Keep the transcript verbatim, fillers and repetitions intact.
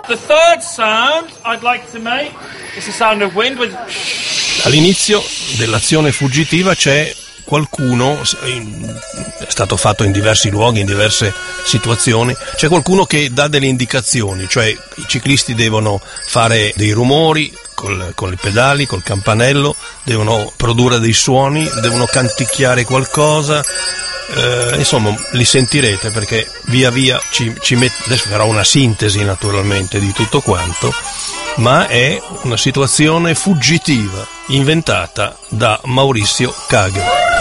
The third sound I'd like to make is the sound of wind with... All'inizio dell'azione fuggitiva c'è qualcuno, è stato fatto in diversi luoghi, in diverse situazioni, c'è qualcuno che dà delle indicazioni, cioè i ciclisti devono fare dei rumori col, con i pedali, col campanello, devono produrre dei suoni, devono canticchiare qualcosa, eh, insomma li sentirete perché via via ci, ci met... adesso farò una sintesi naturalmente di tutto quanto, ma è una situazione fuggitiva inventata da Maurizio Kagel.